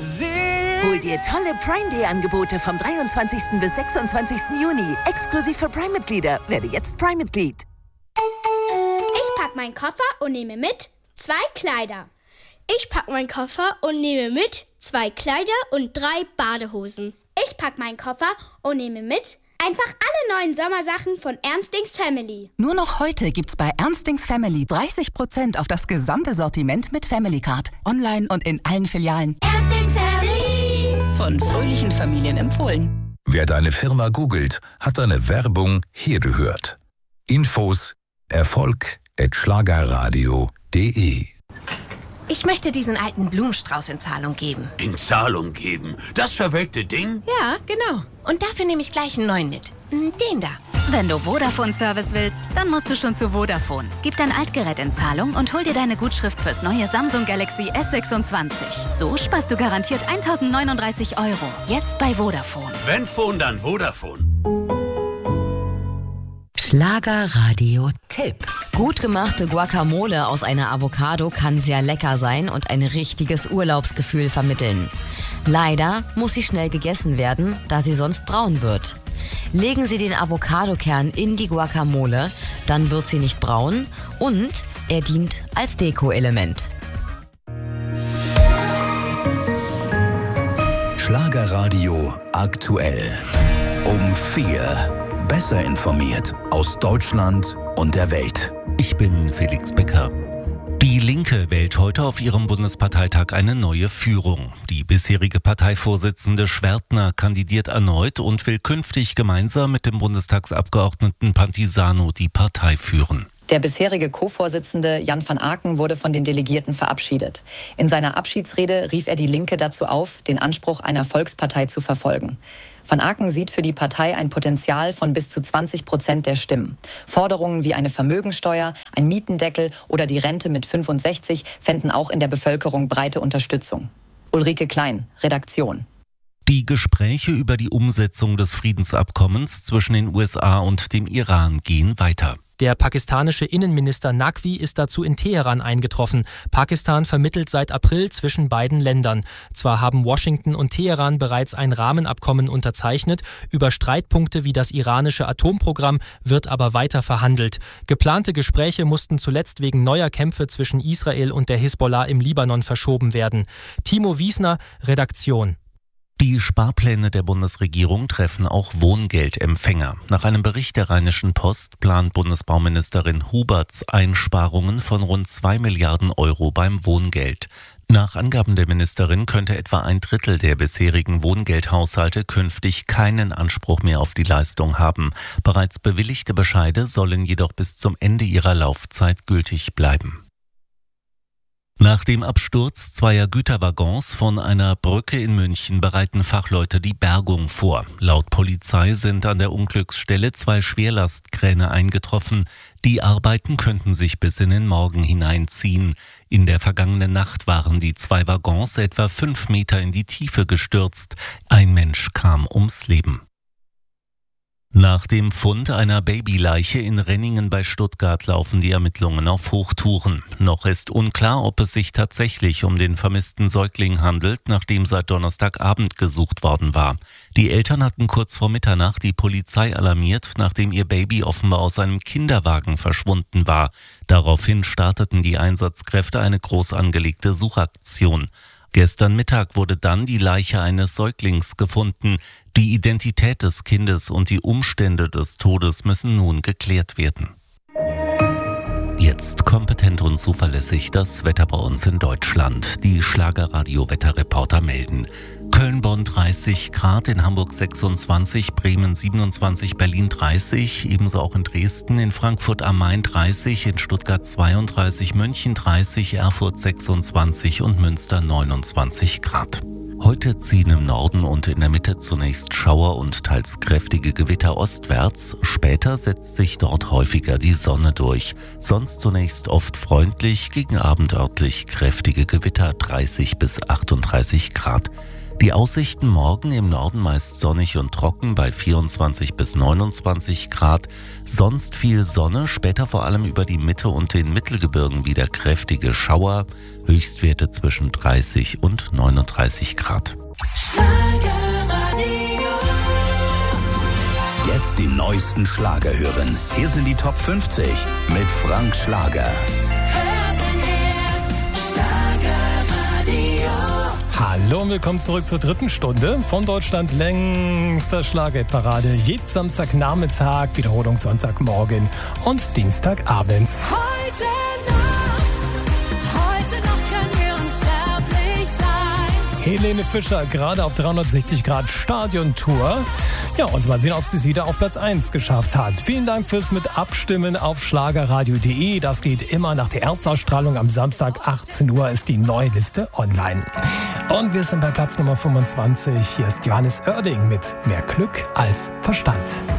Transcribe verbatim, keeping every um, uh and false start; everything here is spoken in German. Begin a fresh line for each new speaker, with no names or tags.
Hol dir tolle Prime Day Angebote vom dreiundzwanzigsten bis sechsundzwanzigsten Juni. Exklusiv für Prime-Mitglieder. Werde jetzt Prime-Mitglied.
Ich pack meinen Koffer und nehme mit zwei Kleider.
Ich pack meinen Koffer und nehme mit zwei Kleider und drei Badehosen.
Ich pack meinen Koffer und nehme mit einfach alle neuen Sommersachen von Ernstings Family.
Nur noch heute gibt's bei Ernstings Family dreißig Prozent auf das gesamte Sortiment mit Family Card. Online und in allen Filialen.
Ernstings Family.
Von fröhlichen Familien empfohlen.
Wer deine Firma googelt, hat deine Werbung hier gehört. Infos erfolg at schlagerradio punkt de.
Ich möchte diesen alten Blumenstrauß in Zahlung geben.
In Zahlung geben? Das verwelkte Ding?
Ja, genau. Und dafür nehme ich gleich einen neuen mit. Den da.
Wenn du Vodafone-Service willst, dann musst du schon zu Vodafone. Gib dein Altgerät in Zahlung und hol dir deine Gutschrift fürs neue Samsung Galaxy S sechsundzwanzig. So sparst du garantiert eintausendneununddreißig Euro. Jetzt bei Vodafone.
Wenn Phone, dann Vodafone.
Schlagerradio-Tipp.
Gut gemachte Guacamole aus einer Avocado kann sehr lecker sein und ein richtiges Urlaubsgefühl vermitteln. Leider muss sie schnell gegessen werden, da sie sonst braun wird. Legen Sie den Avocadokern in die Guacamole, dann wird sie nicht braun und er dient als Deko-Element.
Schlagerradio aktuell. Um vier. Besser informiert aus Deutschland und der Welt.
Ich bin Felix Becker. Die Linke wählt heute auf ihrem Bundesparteitag eine neue Führung. Die bisherige Parteivorsitzende Schwertner kandidiert erneut und will künftig gemeinsam mit dem Bundestagsabgeordneten Pantisano die Partei führen.
Der bisherige Co-Vorsitzende Jan van Aken wurde von den Delegierten verabschiedet. In seiner Abschiedsrede rief er die Linke dazu auf, den Anspruch einer Volkspartei zu verfolgen. Van Aken sieht für die Partei ein Potenzial von bis zu zwanzig Prozent der Stimmen. Forderungen wie eine Vermögensteuer, ein Mietendeckel oder die Rente mit fünfundsechzig fänden auch in der Bevölkerung breite Unterstützung. Ulrike Klein, Redaktion.
Die Gespräche über die Umsetzung des Friedensabkommens zwischen den U S A und dem Iran gehen weiter.
Der pakistanische Innenminister Naqvi ist dazu in Teheran eingetroffen. Pakistan vermittelt seit April zwischen beiden Ländern. Zwar haben Washington und Teheran bereits ein Rahmenabkommen unterzeichnet, über Streitpunkte wie das iranische Atomprogramm wird aber weiter verhandelt. Geplante Gespräche mussten zuletzt wegen neuer Kämpfe zwischen Israel und der Hisbollah im Libanon verschoben werden. Timo Wiesner, Redaktion.
Die Sparpläne der Bundesregierung treffen auch Wohngeldempfänger. Nach einem Bericht der Rheinischen Post plant Bundesbauministerin Huberts Einsparungen von rund zwei Milliarden Euro beim Wohngeld. Nach Angaben der Ministerin könnte etwa ein Drittel der bisherigen Wohngeldhaushalte künftig keinen Anspruch mehr auf die Leistung haben. Bereits bewilligte Bescheide sollen jedoch bis zum Ende ihrer Laufzeit gültig bleiben. Nach dem Absturz zweier Güterwaggons von einer Brücke in München bereiten Fachleute die Bergung vor. Laut Polizei sind an der Unglücksstelle zwei Schwerlastkräne eingetroffen. Die Arbeiten könnten sich bis in den Morgen hineinziehen. In der vergangenen Nacht waren die zwei Waggons etwa fünf Meter in die Tiefe gestürzt. Ein Mensch kam ums Leben. Nach dem Fund einer Babyleiche in Renningen bei Stuttgart laufen die Ermittlungen auf Hochtouren. Noch ist unklar, ob es sich tatsächlich um den vermissten Säugling handelt, nachdem seit Donnerstagabend gesucht worden war. Die Eltern hatten kurz vor Mitternacht die Polizei alarmiert, nachdem ihr Baby offenbar aus einem Kinderwagen verschwunden war. Daraufhin starteten die Einsatzkräfte eine groß angelegte Suchaktion. Gestern Mittag wurde dann die Leiche eines Säuglings gefunden. Die Identität des Kindes und die Umstände des Todes müssen nun geklärt werden. Jetzt kompetent und zuverlässig das Wetter bei uns in Deutschland. Die Schlagerradio-Wetterreporter melden. Köln-Bonn dreißig Grad, in Hamburg sechsundzwanzig, Bremen siebenundzwanzig, Berlin dreißig, ebenso auch in Dresden, in Frankfurt am Main dreißig, in Stuttgart zweiunddreißig, München dreißig, Erfurt sechsundzwanzig und Münster neunundzwanzig Grad. Heute ziehen im Norden und in der Mitte zunächst Schauer und teils kräftige Gewitter ostwärts. Später setzt sich dort häufiger die Sonne durch. Sonst zunächst oft freundlich, gegen Abend örtlich kräftige Gewitter, dreißig bis achtunddreißig Grad. Die Aussichten morgen im Norden meist sonnig und trocken bei vierundzwanzig bis neunundzwanzig Grad. Sonst viel Sonne, später vor allem über die Mitte und den Mittelgebirgen wieder kräftige Schauer. Höchstwerte zwischen dreißig und neununddreißig Grad.
Jetzt die neuesten Schlager hören. Hier sind die Top fünfzig mit Frank Schlager.
Hallo und willkommen zurück zur dritten Stunde von Deutschlands längster Schlagerparade. Jeden Samstagnachmittag, Wiederholung Sonntagmorgen und Dienstagabend.
Heute Nacht, heute Nacht können wir unsterblich sein.
Helene Fischer, gerade auf dreihundertsechzig Grad Stadiontour. Ja, und mal sehen, ob sie es wieder auf Platz eins geschafft hat. Vielen Dank fürs mit Abstimmen auf schlagerradio punkt de. Das geht immer nach der Erstausstrahlung am Samstag achtzehn Uhr ist die neue Liste online. Und wir sind bei Platz Nummer fünfundzwanzig. Hier ist Johannes Oerding mit Mehr Glück als Verstand.